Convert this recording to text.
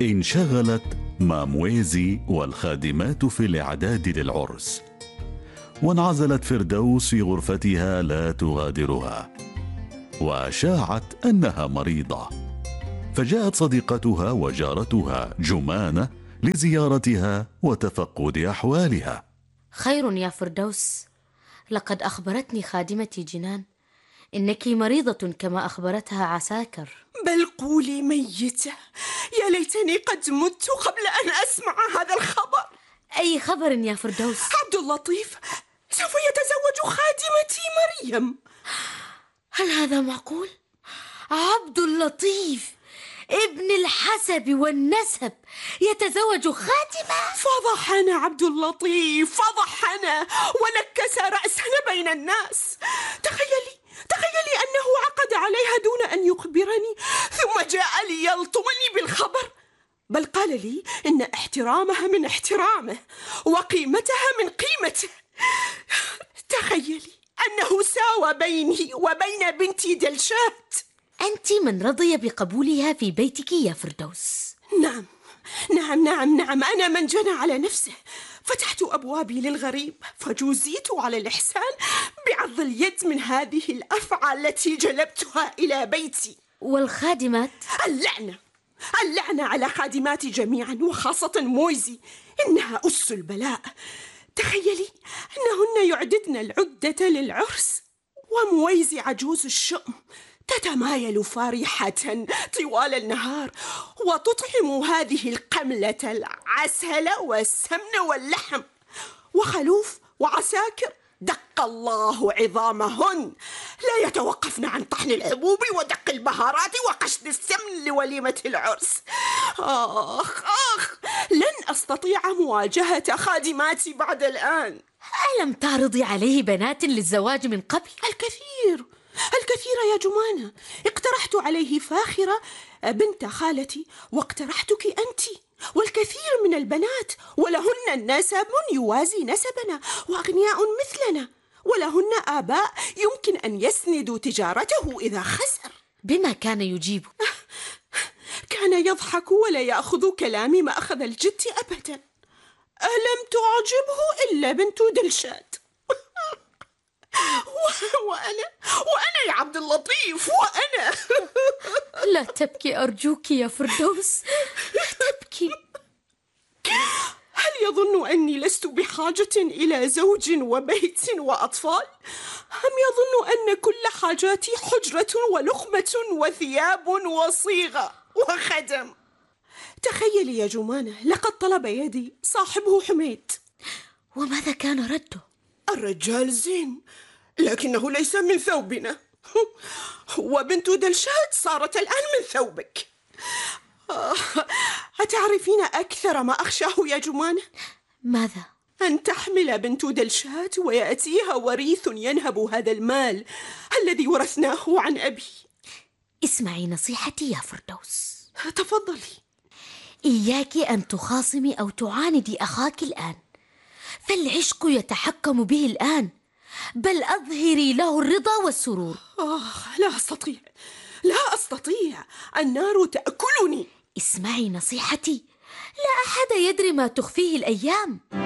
انشغلت مامويزي والخادمات في الإعداد للعرس، وانعزلت فردوس في غرفتها لا تغادرها، وأشاعت أنها مريضة، فجاءت صديقتها وجارتها جمانة لزيارتها وتفقد أحوالها. خير يا فردوس، لقد أخبرتني خادمتي جنان إنك مريضة كما أخبرتها عساكر. بل قولي ميتة، يا ليتني قد مت قبل أن أسمع هذا الخبر. أي خبر يا فردوس؟ عبد اللطيف سوف يتزوج خادمتي مريم. هل هذا معقول؟ عبد اللطيف ابن الحسب والنسب يتزوج خادمة؟ فضحنا عبد اللطيف، فضحنا ونكس رأسنا بين الناس. تخيلي أنه عقد عليها دون أن يخبرني، ثم جاء ليلطمني بالخبر، بل قال لي إن احترامها من احترامه وقيمتها من قيمته. تخيلي أنه ساوى بيني وبين بنتي دلشات. أنت من رضي بقبولها في بيتك يا فردوس. نعم نعم نعم نعم، أنا من جنى على نفسه. فتحت أبوابي للغريب، فجوزيت على الإحسان بعض اليد من هذه الأفعى التي جلبتها إلى بيتي. والخادمات؟ اللعنة على خادماتي جميعا، وخاصة مويزي، إنها أس البلاء. تخيلي أنهن يعددن العدة للعرس، ومويزي عجوز الشؤم تتمايل فرحة طوال النهار وتطعم هذه القملة العسل والسمن واللحم، وخلوف وعساكر دق الله عظامهن لا يتوقفن عن طحن الحبوب ودق البهارات وقشد السمن لوليمة العرس. آخ لن أستطيع مواجهة خادماتي بعد الآن. ألم تعرضي عليه بنات للزواج من قبل؟ الكثير يا جمانة. اقترحت عليه فاخرة بنت خالتي، واقترحتك أنت، والكثير من البنات، ولهن نسب يوازي نسبنا، وأغنياء مثلنا، ولهن آباء يمكن أن يسندوا تجارته إذا خسر. بما كان يجيب؟ كان يضحك ولا يأخذ كلامي مأخذ الجد أبدا. ألم تعجبه إلا بنت دلشات. وأنا يا عبد اللطيف، وأنا. لا تبكي أرجوك يا فردوس، لا تبكي. هل يظن أني لست بحاجة إلى زوج وبيت وأطفال؟ أم يظن أن كل حاجاتي حجرة ولقمة وثياب وصيغة وخدم؟ تخيلي يا جمانة، لقد طلب يدي صاحبه حميد. وماذا كان رده؟ الرجال زين، لكنه ليس من ثوبنا. وبنت دلشات صارت الآن من ثوبك. أتعرفين أكثر ما أخشاه يا جمانة؟ ماذا؟ أن تحمل بنت دلشات ويأتيها وريث ينهب هذا المال الذي ورثناه عن أبي. اسمعي نصيحتي يا فردوس. تفضلي. إياك أن تخاصمي أو تعاندي أخاك الآن، فالعشق يتحكم به الآن، بل أظهري له الرضا والسرور. لا أستطيع، النار تأكلني. اسمعي نصيحتي، لا أحد يدري ما تخفيه الأيام.